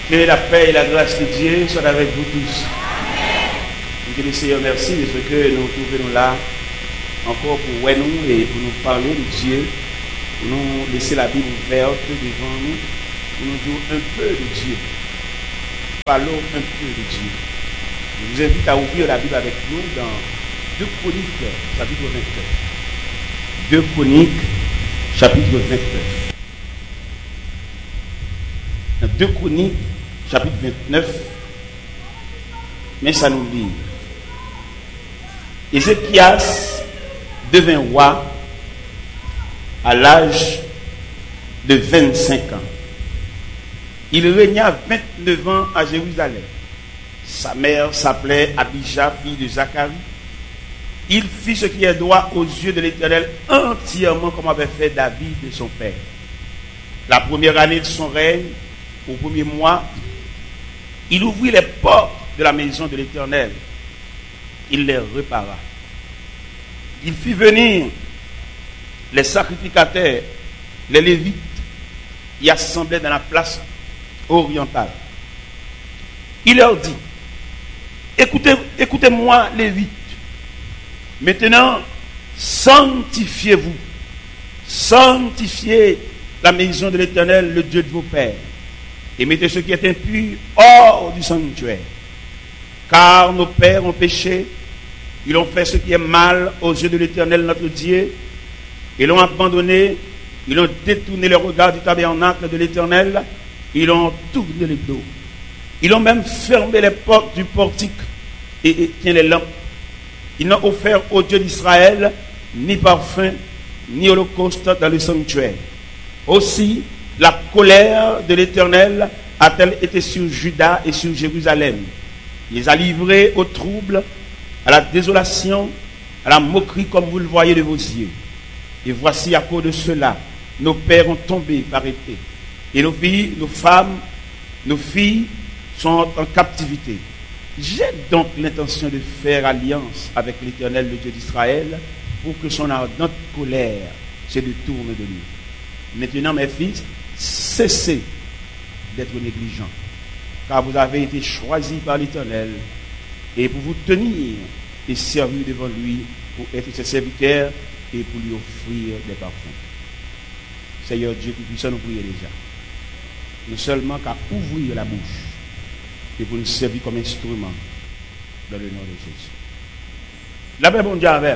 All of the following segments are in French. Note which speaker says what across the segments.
Speaker 1: Que la paix et la grâce de Dieu soient avec vous tous. Que le Seigneur merci parce que nous trouvons là encore pour nous et pour nous parler de Dieu, pour nous laisser la Bible ouverte devant nous, pour nous dire un peu de Dieu. Parlons un peu de Dieu. Je vous invite à ouvrir la Bible avec nous dans 2 Chroniques, chapitre 29. 2 Chroniques, chapitre 29. Dans 2 Chroniques, chapitre 29, mais ça nous dit. Ézéchias devint roi à l'âge de 25 ans. Il régna 29 ans à Jérusalem. Sa mère s'appelait Abijah, fille de Zacharie. Il fit ce qui est droit aux yeux de l'Éternel entièrement comme avait fait David de son père. La première année de son règne, au premier mois, il ouvrit les portes de la maison de l'Éternel. Il les repara. Il fit venir les sacrificateurs, les Lévites, y assemblaient dans la place orientale. Il leur dit, écoutez-moi, Lévites, maintenant, sanctifiez-vous, sanctifiez la maison de l'Éternel, le Dieu de vos pères, et mettez ce qui est impur hors du sanctuaire. Car nos pères ont péché, ils ont fait ce qui est mal aux yeux de l'Éternel notre Dieu, ils l'ont abandonné, ils ont détourné le regard du tabernacle de l'Éternel, ils ont tourné le dos. Ils ont même fermé les portes du portique et éteint les lampes. Ils n'ont offert au Dieu d'Israël ni parfum, ni holocauste dans le sanctuaire. Aussi, la colère de l'Éternel a-t-elle été sur Juda et sur Jérusalem. Il les a livrés au trouble, à la désolation, à la moquerie comme vous le voyez de vos yeux. Et voici à cause de cela, nos pères ont tombé par épée. Et nos filles, nos femmes, nos filles sont en captivité. J'ai donc l'intention de faire alliance avec l'Éternel, le Dieu d'Israël, pour que son ardente colère se détourne de lui. Maintenant, mes fils, cessez d'être négligents, car vous avez été choisis par l'Éternel, et pour vous tenir et servir devant lui, pour être ses serviteurs et pour lui offrir des parfums. Seigneur Dieu Tout-Puissant, nous prions déjà. Nous seulement qu'à ouvrir la bouche et pour nous servir comme instrument dans le nom de Jésus. La paix, bon Dieu avec.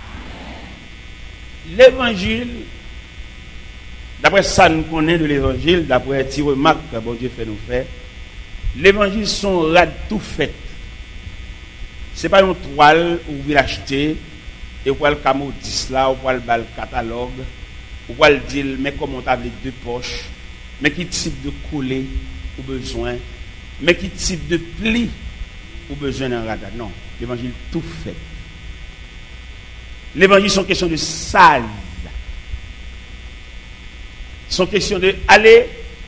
Speaker 1: L'évangile, d'après ça nous connaissons de l'évangile, d'après les remarques que bon Dieu fait nous faire, l'évangile sont rad tout fait. Ce n'est pas une toile où vous l'achetez et vous pouvez le camodis là, vous pouvez le catalogue, vous pouvez le dire, mais comment tu as les 2 poches, mais quel type de collet ou besoin, mais quel type de pli ou besoin d'un radar. Non, l'évangile tout fait. L'évangile sont question de sale. Sont question de aller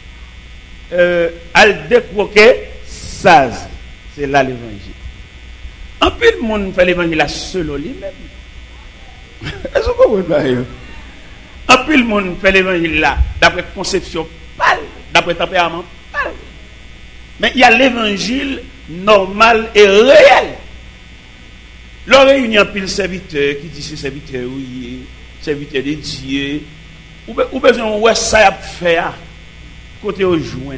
Speaker 1: décroquer saz. C'est là l'évangile. En plus, le monde fait l'évangile là seul lui-même. Est-ce que vous comprenez? En plus, le monde fait l'évangile là d'après conception pâle, d'après tempérament pâle. Mais il y a l'évangile normal et réel. L'oreille, il y a un pile serviteur qui dit c'est serviteur, oui, serviteur de Dieu. Ou besoin de ça à faire côté au joindre.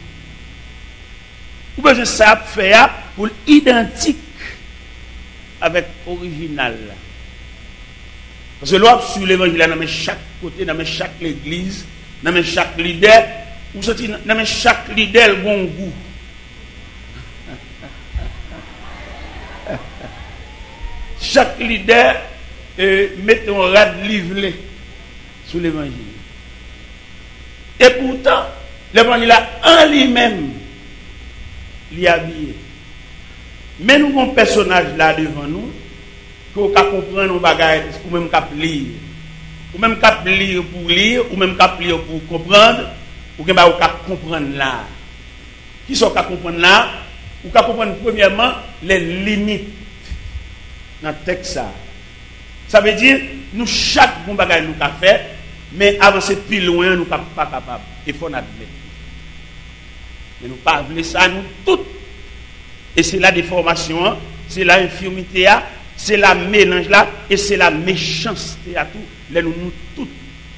Speaker 1: Ou besoin de ça à faire pour identique avec l'original. Parce que l'on sur l'évangile, dans chaque côté, dans chaque église, dans chaque leader, ou dans chaque leader, le bon goût. Chaque leader met un rad livré sur l'évangile. Et pourtant, l'évangile en lui-même, il est habillé. Mais nous avons un personnage là devant nous, qu'on peut comprendre nos bagages, ou même qu'on peut lire. Ou même qu'on peut lire pour lire, ou même qu'on peut lire pour comprendre, ou qu'on peut comprendre là. Qui sont qu'on comprendre là? Ou qu'on comprendre premièrement les limites dans le texte. Ça veut dire, nous, chaque bon bagage nous avons fait, mais avancer plus loin, nous ne sommes pas capables. Il faut admettre. Mais nous pas voulu ça, nous toutes. Et c'est la déformation, c'est la infirmité, c'est la mélange là, et c'est la méchanceté à tout. Les nous toutes.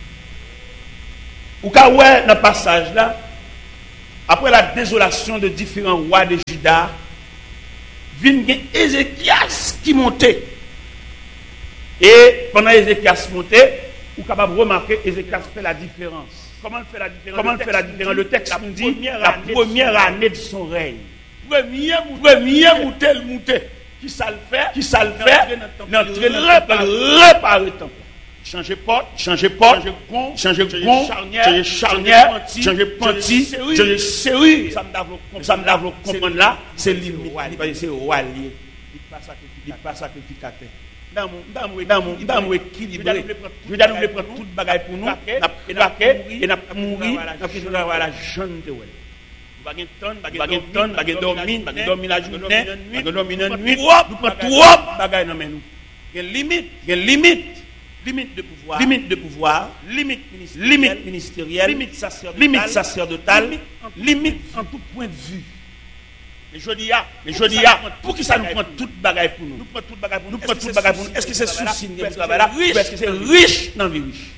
Speaker 1: Ou quand ouais, dans le passage là, après la désolation de différents rois de Juda, vient Ézéchias qui montait. Et pendant Ézéchias montait, vous êtes capable de remarquer Ézéchias fait la différence. Comment il fait la différence? Comment il fait la différence? Le texte nous dit la première année de son règne. Premier monté. Qui ça le fait? L'entrée réparer le temple. Changer porte, changer gond, charnière, changer panty, changer serrure. Ça me lave le comprendre là, c'est limite. C'est roi lié. Il pas sacrificateur. Dans mon équilibré. Je vais nous prendre toute bagaille pour nous. Et n'a mourir. N'a pas la jeune de ouais. Bagay dormir la journée, bagay dormir la nuit. Nous prenons trop bagaille dans nous. Il y a limite de pouvoir, limite ministérielle, limite sacerdotale, limite en tout point de vue. Mais je dis, pour qui ça nous prend toute bagaille pour nous? Nous prenons toute bagaille pour nous. Est-ce que c'est souci de travail là? Ou est-ce que c'est riche dans la vie riche?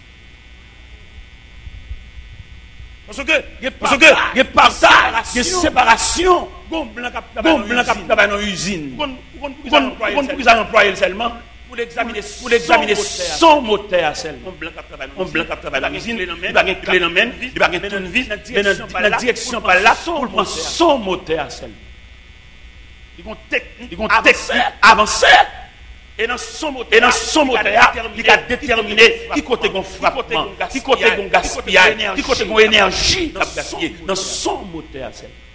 Speaker 1: Parce que il y a partage, il y a séparation. Gon blanc qui travaille dans l'usine. Pour qu'ils emploient seulement pour l'examiner son moteur seulement. On blanc qui travaille dans l'usine, il va clé dans main, il va tourner vis dans la direction par là pour prendre son moteur seulement. Ils vont technique avancer. Et dans son moteur, il a déterminé qui côté gon frappement, qui côté gon gaspillage, qui côté gon énergie dans son moteur.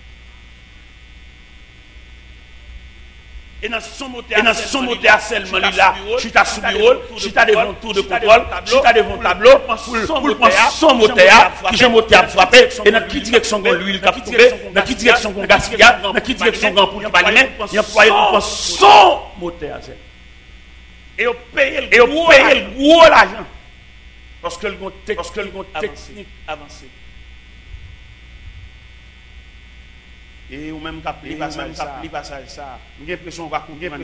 Speaker 1: Et dans son moteur seulement là, je suis à sous bureau, je suis à devant tour de contrôle, je suis à devant tableau pour prendre son moteur, qui j'ai moteur frappé, et dans quelle direction gon l'huile qui a tombé, dans quelle direction gon gaspillage, dans quelle direction gon pour pas lui-même, il employé pour son moteur. Et on paye le gros l'argent. Parce que le technique avancée. Et ou même capli passage ça. J'ai l'impression qu'on va comprendre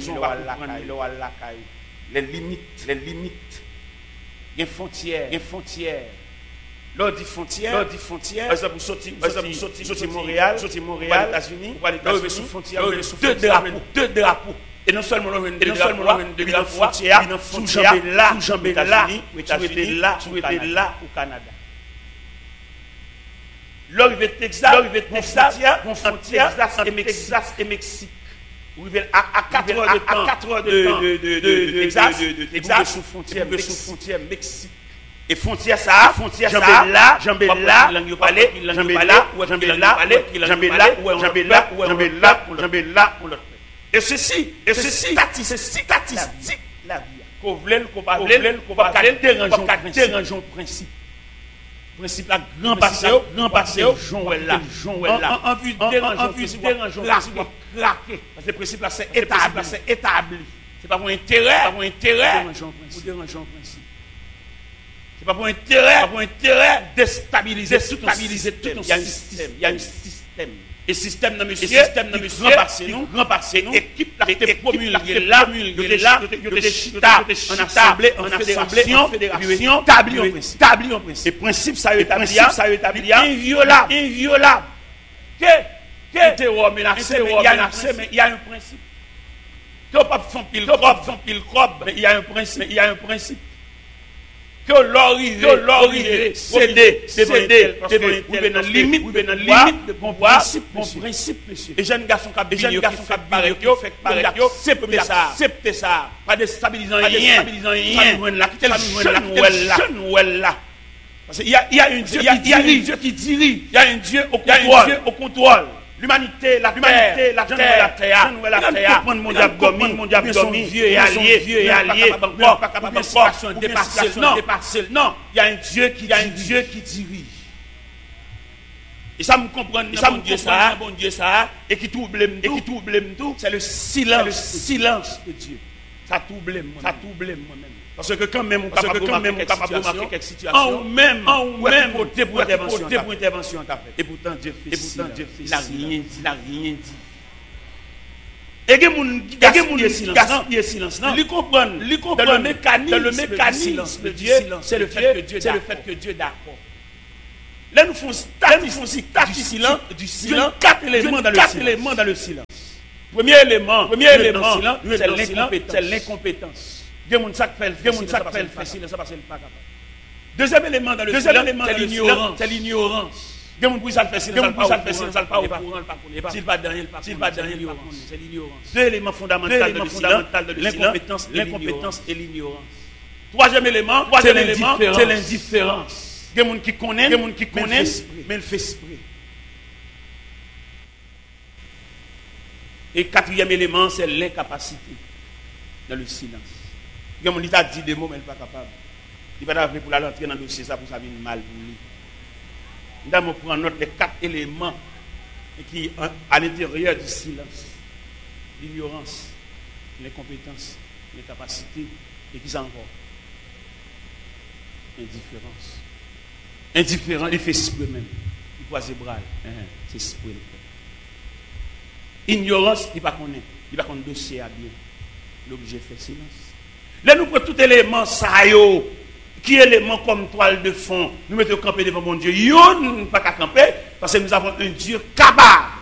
Speaker 1: les limites. Il y a frontières. Lors dit frontière. Par exemple, vous sortez Montréal, États-Unis, vous sous frontière, deux drapeaux. Et non seulement depuis la frontière, sous jambé là, aux États-Unis, là, au Canada. L'arrivée de Texas, frontière Texas et Mexique. Vous arrivez à 4 heures de Texas, sous frontière Mexique. Et frontière ça, jambé là, Et ceci, statistique la vie. Qu'on veut, qu'on pas dérangeons principe. Principe la grand passé, en vue de dérangeons principe craquer. Parce que le principe là c'est établi. C'est pas pour intérêt, ou dérangeons principe. C'est pas pour intérêt déstabiliser tout. Il y a un système. Et système de monsieur, grand passé nous, équipe la promulguée là, de chita, en assemblée, en fédération, établi en principe. Et principe ça établi, inviolable. Que terror menacé, mais il y a un principe. Que pas font pile crobe, mais il y a un principe. Que l'orivé, céder, ou bien dans limite de bon principe, monsieur. Et jeunes garçons qui accepter ça, pas déstabilisant rien, là. Parce qu'il y a un Dieu qui dirige, il y a un Dieu au contrôle. L'humanité, la terre, mon abdomen, vieux et allié, non, il y a un Dieu qui dirige. Et ça me comprend, bon Dieu ça, et qui trouble tout, c'est le silence de Dieu. Ça trouble moi-même. Parce que quand même, on capable de remarquer quelques situations, en même, côté pour intervention. Et pourtant, Dieu fait il n'a rien dit. Et que mon silence, lui comprendre dans le mécanisme de Dieu, c'est le fait que Dieu est d'accord. Là, nous faisons du silence, quatre éléments dans le silence. Premier élément, c'est l'incompétence. Il y a des gens qui fait silence parce qu'il n'est pas capable. Deuxième élément dans le silence, c'est l'ignorance. Il y a des gens qui fait silence pas au courant, s'il va dans rien, c'est l'ignorance. Deux éléments fondamentaux de l'incompétence et l'ignorance. Troisième élément, c'est l'indifférence. Il y a des gens qui connaissent, mais ils font esprit. Et quatrième élément, c'est l'incapacité dans le silence. Il y a des gens qui ont dit des mots, mais ils ne sont pas capables. Il va appeler pour l'entrer dans le dossier, ça pour ça vient mal pour lui. Nous allons prendre note des quatre éléments qui à l'intérieur du silence. L'ignorance, l'incompétence, l'incapacité, et qui sont encore indifférent, il fait esprit même. Il croise les bras. C'est esprit. Ignorance, il ne va pas connaître dossier à bien. L'objet fait silence. Là, nous prenons tout élément, ça y est, qui est élément comme toile de fond. Nous mettons camper devant mon Dieu. Yo, nous ne pas qu'à camper, parce que nous avons un Dieu capable.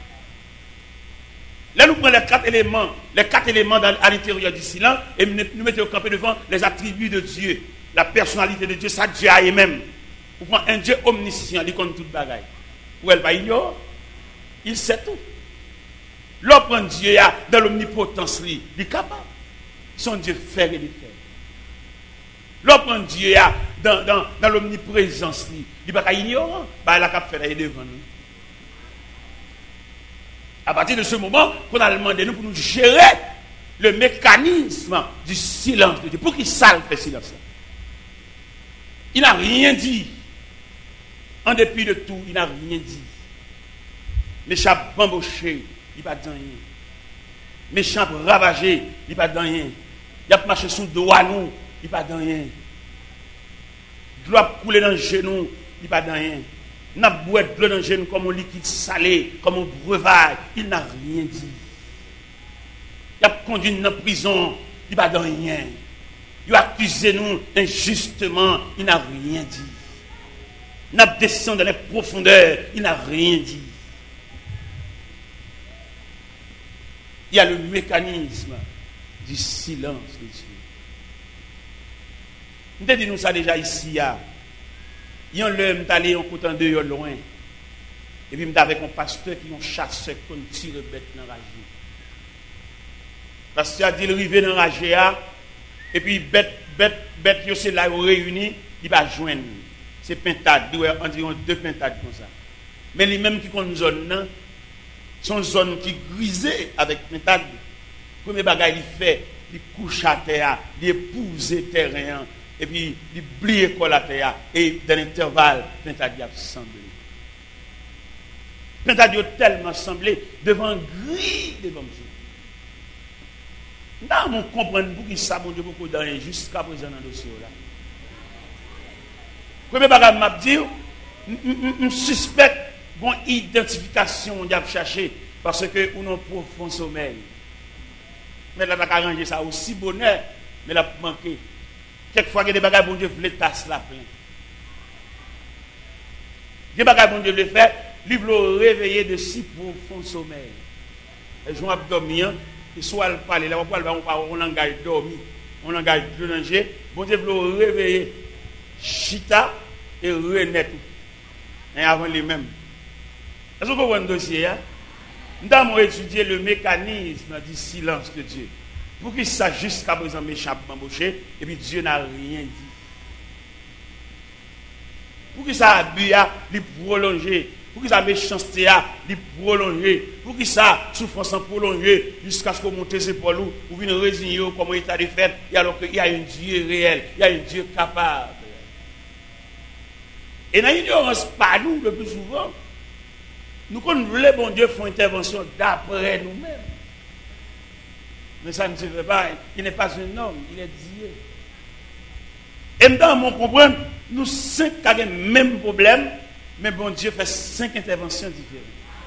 Speaker 1: Là, nous prenons les quatre éléments à l'intérieur du silence, et nous mettons camper devant les attributs de Dieu. La personnalité de Dieu, ça Dieu a même. Vous prenez un Dieu omniscient, il connaît toute bagaille. Ou elle va ignorer, il sait tout. L'autre Dieu dans l'omnipotence, il est capable. Son Dieu fait et défait. L'autre Dieu dans l'omniprésence, il n'est pas ignorant. Il a fait devant nous. À partir de ce moment, qu'on a demandé nous pour nous gérer le mécanisme du silence de Dieu. Pour qu'il salle fait silence. Il n'a rien dit. En dépit de tout, il n'a rien dit. Méchant bamboché, il n'a pas dit rien. Méchant ravagé, il n'a pas dit rien. Il a marché sous le dos à nous, il n'a pas dit rien. De l'eau a coulé dans le genou, il n'a pas dit rien. Il n'a pas de l'eau dans le genou comme un liquide salé, comme un breuvage, il n'a rien dit. Il a conduit dans la prison, il n'a pas dit rien. Il a accusé nous injustement, il n'a rien dit. Il a descendu dans les profondeurs, il n'a rien dit. Il y a le mécanisme du silence de Dieu. Nous avons dit nous ça déjà ici. Il y a un homme qui est allé en côté de loin. Et puis, il y avec un pasteur qui est un chasseur qui tire bête dans la rage. Le pasteur a dit, il arrive dans la rage. Et puis, bête, c'est là où réuni, il va joindre. C'est pintade, environ 2 pintades comme ça. Mais les mêmes qui ont une zone, sont zones qui grisées avec pintade. Le premier bagage, il fait, il couche à terre, il épouse le terrain, et puis il blie la terre, et dans l'intervalle, pintade a semblé. Pintade a tellement semblé devant gris devant Dieu. Nous comprenons pour qui ça, mon Dieu, beaucoup d'années jusqu'à présent dans le dossier là. Premier bagage m'a dit, je suspecte une identification qu'on a cherché parce que nous avons un profond sommeil. Mais là, on a arrangé ça aussi bonheur, mais là, manqué. Quelquefois, il y a des bagages, bon Dieu, voulait tasser la pleine. Il y a des bagages, bon Dieu, voulait faire, il voulait réveiller de si profond sommeil. Et je vais dormir, et soit elle parle, là, on engage dormir, on engage plonger, bon Dieu, voulait réveiller. Chita et René et avant les mêmes. Est-ce que vous voyez un dossier? Nous avons étudié le mécanisme du silence de Dieu. Pour qu'il sache jusqu'à présent méchant embauché, et puis Dieu n'a rien dit. Pour qu'il ça lui prolonger, pour qu'il ça méchanceté lui prolonger, pour qu'il ça souffrance prolonger jusqu'à ce qu'on monte ses épaules ou une résigner comme état de fait, et alors qu'il y a un Dieu réel, il y a un Dieu capable. Et dans l'ignorance, pas nous, le plus souvent, nous, quand nous voulons, bon Dieu, faire intervention d'après nous-mêmes. Mais ça ne se fait pas. Il n'est pas un homme, il est Dieu. Et maintenant, on comprend, nous 5 avons le même problème, mais bon Dieu fait 5 interventions différentes.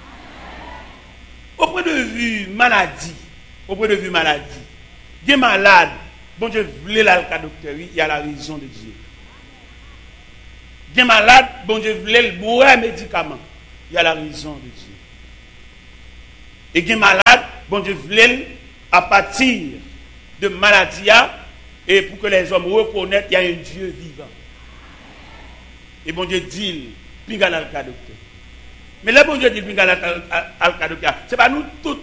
Speaker 1: Au point de vue maladie, il est malade, bon Dieu voulait la docteur, il y a la raison de Dieu. Il est malade, bon Dieu voulait le boire médicament, il y a la raison de Dieu. Et il est malade, bon Dieu voulait à partir de maladie, et pour que les hommes reconnaissent qu'il y a un Dieu vivant. Et bon Dieu dit, pinga la docteur. Mais là, bon Dieu dit, pinga la docteur, c'est pas nous tous.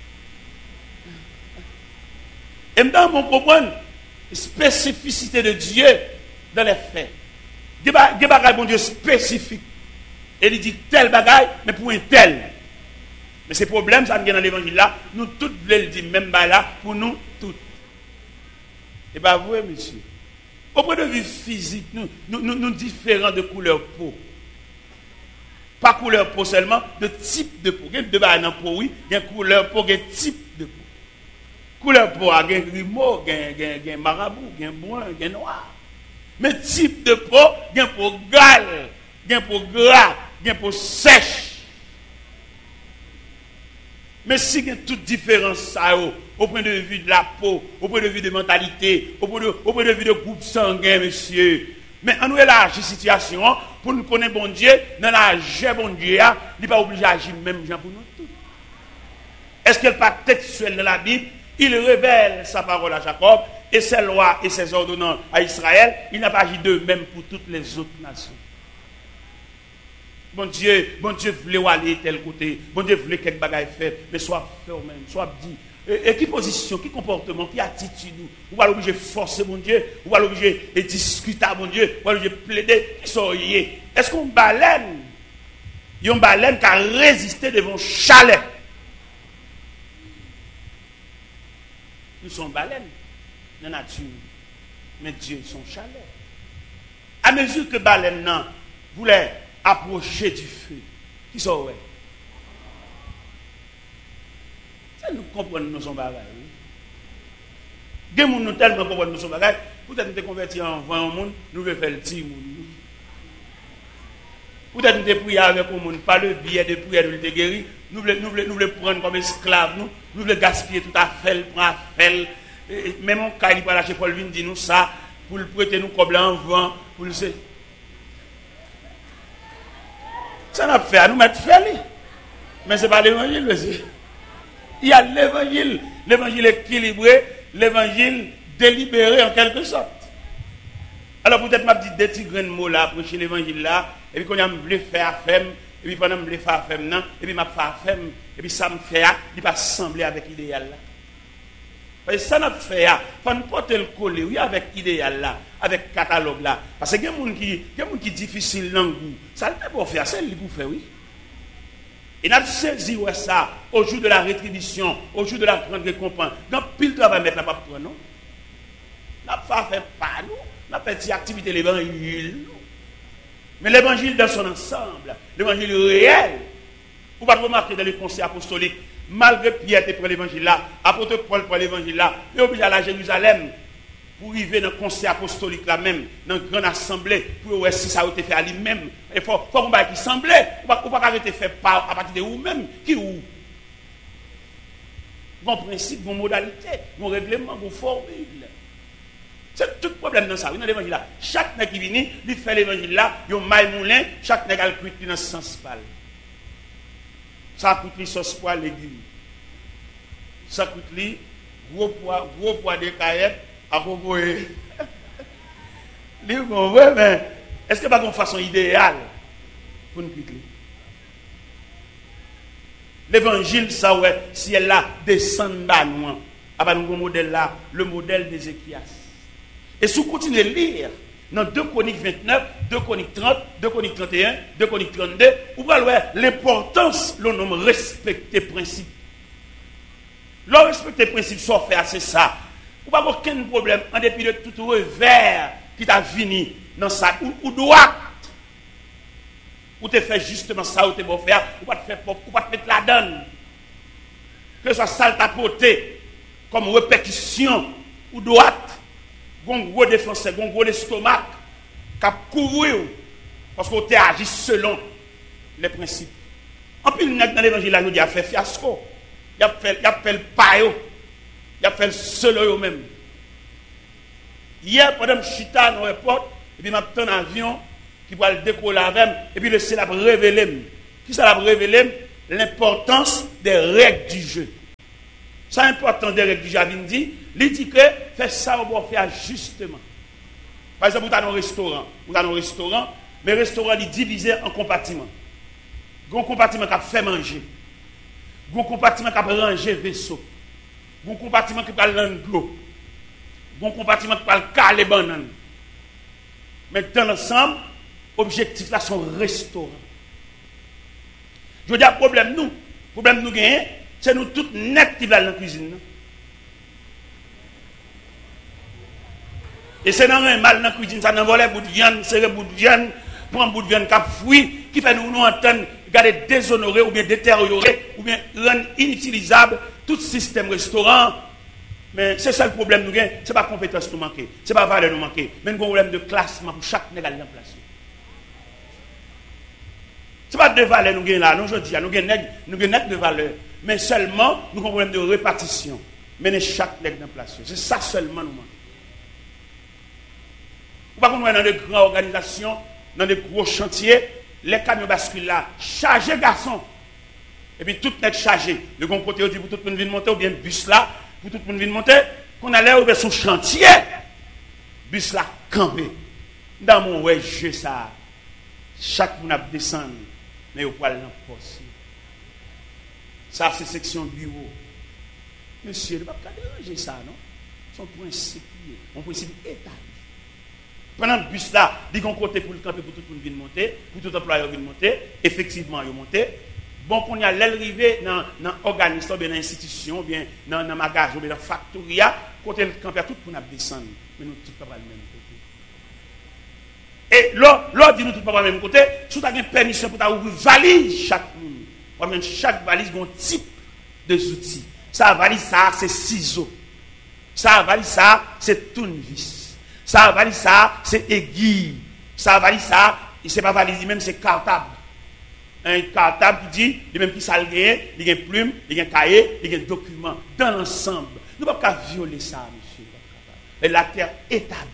Speaker 1: Et maintenant, on comprend la spécificité de Dieu dans les faits. Il y a des bagages, bon Dieu, spécifiques. Et il dit tel bagaille, mais pour un tel. Mais ces problèmes, ça vient dans l'évangile là, nous tous voulons le dire, même là, pour nous tous. Et bien, vous, monsieur, au point de vue physique, nous différents de couleur peau. Pas couleur peau seulement, de type de peau. Il y a deux bagages dans peau, oui, il y a couleur peau, il y a type de peau. Couleur peau, il y a grimaud, il y a marabout, il y a brun, il y a noir. Mais type de peau, il y a peau gale, il y a peau gras, il y a peau sèche. Mais si il y a toute différence au point de vue de la peau, au point de vue de mentalité, au point de vue de groupe sanguin, monsieur. Mais on nous élargit la situation pour nous connaître bon Dieu, dans la vie bon Dieu, il n'est pas obligé d'agir même gens pour nous tous. Est-ce qu'il n'est pas textuel dans la Bible? Il révèle sa parole à Jacob et ses lois et ses ordonnances à Israël. Il n'a pas agi de même pour toutes les autres nations. Bon Dieu voulait aller tel côté. Bon Dieu voulait quelque bagaille faire. Mais soit fait au même, soit dit. Et qui position, qui comportement, qui attitude. Ou pas l'obligé de forcer mon Dieu. Ou pas l'obligé de discuter à mon Dieu. Ou pas l'obligé de plaider. Qui sont liés. Est-ce qu'on baleine? Il y a une baleine qui a résisté devant chalet. Nous sommes baleines dans la nature. Mais Dieu, son chalet. À mesure que baleine voulait approcher du feu, qui sont ouais. Ça nous comprenons nous sommes bagages. Des gens nous tellement comprennent nous sommes bagages. Peut-être nous sommes convertis en 20 monde, nous voulons faire le petit monde. Peut-être nous sommes priés avec le monde, pas le billet de prière de le guérir. Nous voulons prendre comme esclaves, nous voulons gaspiller tout à fait, prendre à fait. Même on caille pour lâcher Paul Vin dit nous ça, pour le prêter nous comme en vent, pour le faire. Ça n'a pas fait à nous mettre fait. Mais ce n'est pas l'évangile, monsieur. Il y a l'évangile équilibré, l'évangile délibéré en quelque sorte. Alors peut-être m'a dit des petits grains de mots là, prêcher l'évangile là, et puis quand on a voulu faire femme, et puis pendant que je voulais faire femme, non, et puis m'a fait femme, et puis ça me fait, il ne pas sembler avec l'idéal là. Parce que ça n'a pas fait, il faut nous porter le collet, oui, avec l'idéal là, avec le catalogue là. Parce qu'il y a des gens qui sont difficiles dans le goût. Ça ne peut pas faire, c'est lui pour faire, oui. Et nous avons saisi ça au jour de la rétribution, au jour de la grande récompense. Dans pile travail, mettre la pape, non? Nous n'avons pas fait pas, nous. Nous avons fait une activité de l'évangile. Mais l'évangile dans son ensemble, l'évangile réel. Vous ne pouvez pas remarquer dans les conseils apostoliques, malgré Pierre qui prend l'évangile là, apôtre Paul prend l'évangile là, il est obligé d'aller à Jérusalem pour arriver dans le conseil apostolique là même, dans la grande assemblée, pour voir si ça a été fait à lui-même. Il faut qu'on va qui semblait, ou pas arrêter fait à partir de vous-même, qui ou. Bon principe, bon modalité, bon règlement, bon formule. C'est tout le problème dans ça. Oui, dans l'évangile là. Chaque nègre qui vient, il fait l'évangile là, il y a un maille moulin, chaque nègre a le cuit dans ce sens pâle. Ça coûte les sauce poil légumes. Ça coûte les gros poids de caillettes à proposer. Les bon, ouais, mais est-ce que pas une façon idéale pour nous quitter? L'évangile, ça ouais, si elle là descend bas nous, à nous modèle là, le modèle d'Ézéchias. Et si vous continuez à lire dans 2 Chroniques 29, 2 Chroniques 30, 2 Chroniques 31, 2 Chroniques 32, vous allez voir l'importance, le nom respecter principe. Le respecter principe, soit faire, c'est ça. Vous n'avez aucun problème en dépit de tout revers qui t'a fini dans ça. Ou droit. Ou te fait justement ça, ou te bon faire, ou pas te faire, ou pas te mettre la donne. Que ce soit sale ta beauté. comme répétition ou droite, un gros défenseur, un gros estomac, qui a couru parce qu'on t'a agi selon les principes. En plus, dans l'évangile, il a fait fiasco, il a fait le paio, il a fait le solo même. Hier, pendant que je suis dans l'aéroport, et puis je un avion qui va le décoller avec, et puis le ciel a révélé. Qui ça a révélé? L'importance des règles du jeu. C'est important des règles du jeu. Il dit que fait ça, on va faire justement. Par exemple, vous avez un restaurant. Mais le restaurant est divisé en compartiments. Il y a un compartiment qui a fait manger. Il y a un compartiment qui a rangé vaisseau. Il y a un compartiment qui a rangé l'eau. Il y a un compartiment qui a caler banane. Mais dans l'ensemble, l'objectif là, sont restaurants. Je veux dire, problème nous gagnons, c'est nous tous net qui va dans la cuisine. Et c'est dans un mal dans la cuisine, ça nous vole bout de viande, serrer bout de viande, prendre bout de viande cap fruit, qui fait nous entendre, garder déshonorer ou bien détériorer, ou bien rendre inutilisable tout système restaurant. Mais c'est ça le problème nous gagnons, ce n'est pas compétence nous manquer, ce n'est pas valeur nous manquer, mais nous avons un problème de classement pour chaque négal en place. Ce n'est pas de valeur nous gagnons là, nous aujourd'hui, nous gagnons de valeur, mais seulement nous avons un problème de répartition. Mener chaque nègre en place. C'est ça seulement nous manquons. Par contre, dans de grandes organisations, dans de gros chantiers, les camions basculent là, chargés garçons. Et puis tout n'est chargé. Le bon côté, dit pour tout le monde venir monter, ou bien bus là, pour tout le monde venir monter, qu'on allait ouvrir son chantier. Bus là, campé. Dans mon ouais, jeu ça. Chaque monde a descendu, mais au poil dans poste. Ça, c'est section bureau. Monsieur, il ne va pas déranger ça, non? Son principe, mon principe établi. Pendant le bus là, il y a un côté pour le camper, pour tout le monde venir monter, pour tout employeur venir monter, effectivement, il monter. Bon, qu'on y a l'arrivée dans l'organisme, dans l'institution, bien dans le magasin, dans la factoria, côté le camper, tout le monde descendre. Mais nous, tout le monde même côté. Et là, dit nous tout le monde même côté, si tu as une permission pour ouvrir valise chaque monde, chaque valise a un type de outils. Ça, valise, ça, c'est ciseaux. Ça, valise, ça, c'est tournevis. Ça, valise, ça, c'est aiguille. Ça, valise, ça, c'est pas valise, même c'est cartable. Un cartable qui dit, il même qui ça il y a une plume, il y a un cahier, il y a un document. Dans l'ensemble, nous ne pouvons pas violer ça, monsieur. Mais la terre établie.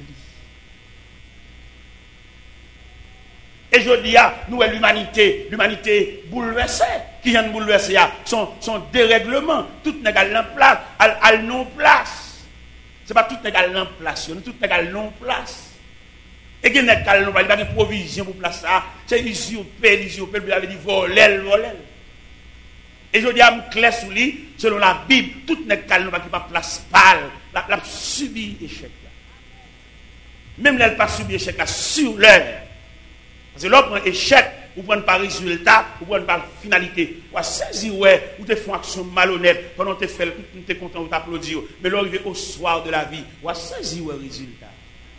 Speaker 1: Et je dis, nous, l'humanité bouleversée, qui vient de bouleverser, son dérèglement, tout n'est pas en place, à non-place. Ce n'est pas tout n'est pas en place, tout n'est pas en place. Et qu'il n'y a pas de provision pour placer ça, c'est usurpé, vous avez dit voler. Et je dis à mon clair sous lui, selon la Bible, tout n'est pas qui pas place pâle, la subi échec. Même là, elle pas subi échec là, sur l'heure. Parce que l'autre prend échec, ou prend pas résultat, ou prend pas finalité. Ou saisir, ouais, ou te font action malhonnête, pendant que tu fais, tu es content, ou t'applaudis. Mais l'arrivée au soir de la vie, ou saisir, ouais, résultat.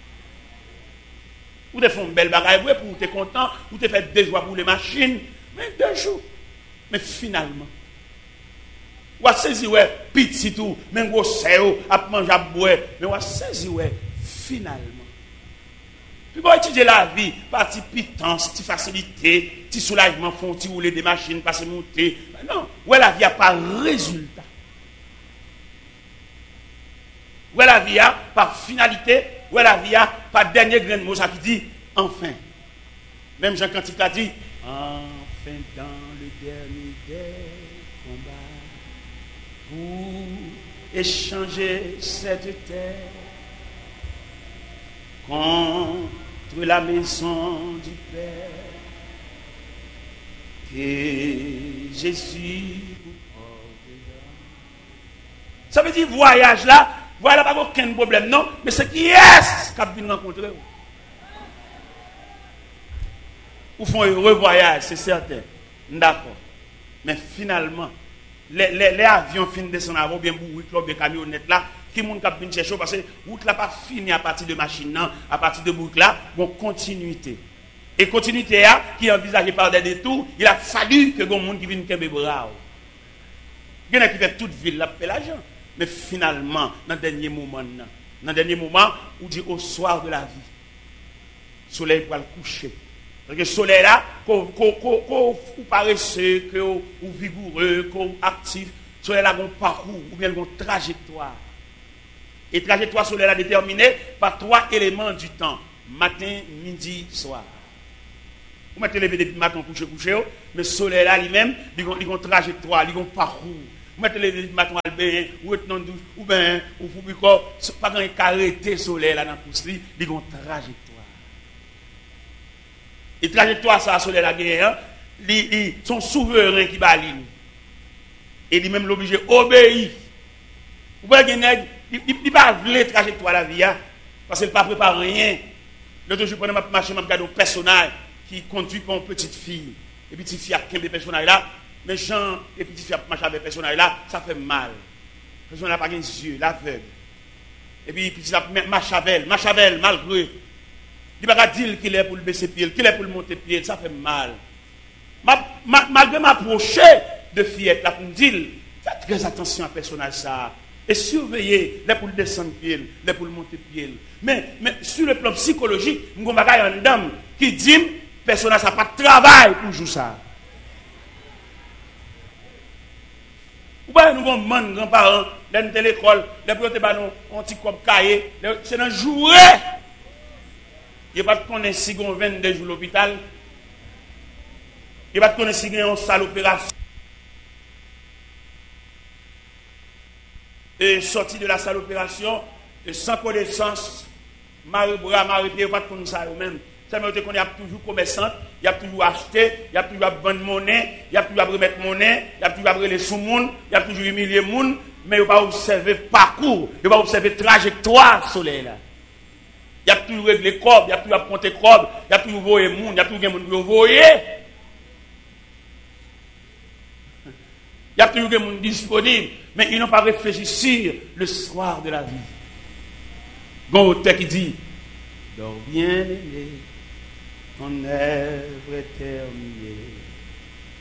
Speaker 1: Ou te font une belle bagaille, ouais, pour te content, ou te fait 2 jours pour les machines, mais 2 jours. Mais finalement, ou saisir, ouais, petit tout, même gros séo, à manger, à boire, mais ou saisir, ouais, finalement. Puis pour étudier la vie, partie pitance, petite facilité, petit soulagement, font petit rouler des machines, passer monter. Non, ouais, la vie a pas résultat. Ouais, la vie a par finalité, ouais, la vie a par dernier grain de mot, ça qui dit enfin. Même Jean Cantique a dit enfin dans le dernier des combats pour échanger cette terre contre la maison du Père, que Jésus vous portera. Ça veut dire voyage là, voilà pas aucun problème, non, mais c'est qui est-ce qu'a bien rencontré. Ou font un heureux voyage, c'est certain. D'accord. Mais finalement, les avions finissent de descendre avant, bien pour bien camionnettes là, qui monde qui vient chercher parce que route là pas fini à partir de machine non, à partir de boucle là, bon continuité. Et continuité là qui est envisagée par des détours, il a fallu que gon monde qui vienne kembe bras. Il y en a qui fait toute ville là fait l'argent. Mais finalement, dans le dernier moment, on dit au soir de la vie, le soleil va le coucher. Parce que le soleil là, qu'on paresseux, qu'on vigoureux, qu'on actif, le soleil là, qu'on parcours, ou bien qu'on trajectoire. Et trajectoire soleil là déterminée par 3 éléments du temps. Matin, midi, soir. Vous mettez lever depuis matin coucher, mais le soleil là lui-même, il a une trajectoire, il a un parcours. Vous mettez lever depuis matin ou bien, ou bien, ou pas quand il arrêté le soleil là dans la pousse, il a une trajectoire. Et trajectoire ça, le soleil là, ils sont souverains qui baline. Et lui-même l'obligé obéir. Vous voyez, il ne pas la trajectoire de la vie, parce qu'il ne prépare pas rien. L'autre jour, pendant ma marche, je regarde un personnage qui conduit pour une petite fille. Et puis, petite fille a 15 personnages là. Mais Jean et petite fille a marché avec personnage là, ça fait mal. Le personnage n'a pas les yeux, l'aveugle. Et puis, petite a Machavel, malgré. Il ne va pas dire qu'il est pour le baisser pied, qu'il est pour le monter pied, ça fait mal. Malgré m'approcher de fillette là pour me dire, faites très attention à personnage ça. Et surveiller les pour le descendre pied, les pour le monter pied. Mais sur le plan psychologique, nous avons une dame qui dit, personnage n'a pas de travail pour jouer ça. Ou bien nous avons des grands-parents, dans l'école, les protés ont un petit comme cahier, c'est un jouet. Il n'y a pas de connaître si on 22 jours à l'hôpital. Il n'y a pas de connaître si on a une salle d'opération. Et sorti de la salle d'opération, et sans connaissance, marie-bras, marie-pied, pas de connaître ça eux-mêmes. Ça veut dire qu'on y a toujours commerçant, il y a toujours acheté, il y a toujours vendre monnaie, il y a toujours remettre monnaie, il y a toujours brûler sous monde, il y a toujours humilier monde, mais il ne va pas observer parcours, il ne va pas observer trajectoire soleil là. Il y a toujours réglé corps, il y a toujours compter corps, il y a toujours voyer monde, il y a toujours des monde qui voyer. Il y a toujours des gens disponibles, mais ils n'ont pas réfléchi sur le soir de la vie. Bon auteur qui dit, dors bien aimé, ton œuvre est terminée.